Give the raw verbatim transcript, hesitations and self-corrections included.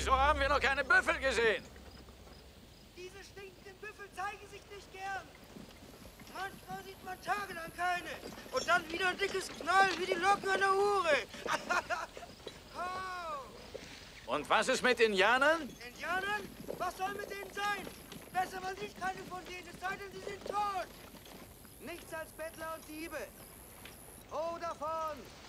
Wieso haben wir noch keine Büffel gesehen? Diese stinkenden Büffel zeigen sich nicht gern. Manchmal sieht man tagelang keine. Und dann wieder ein dickes Knall wie die Locken einer Hure. Oh. Und was ist mit Indianern? Indianern? Was soll mit denen sein? Besser, man sieht keine von denen, es sei denn, sie sind tot. Nichts als Bettler und Diebe. Oh, davon!